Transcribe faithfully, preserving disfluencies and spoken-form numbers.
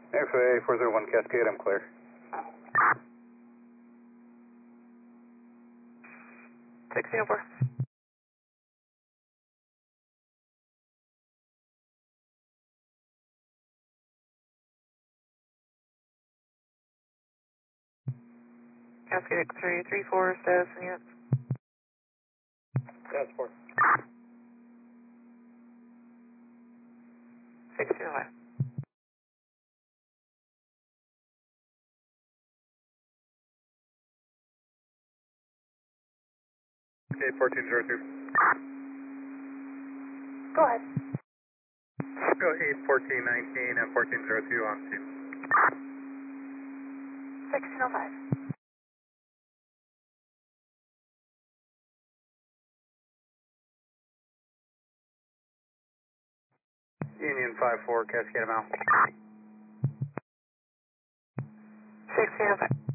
F A four zero one Cascade, I'm clear. sixteen oh four. Cascade X three three four, status and units. That's four. sixteen oh five. Okay, fourteen zero two. Go ahead. Go eight fourteen nineteen and fourteen zero two on two. sixteen oh five. Union five four, Cascade Mount. sixteen oh five.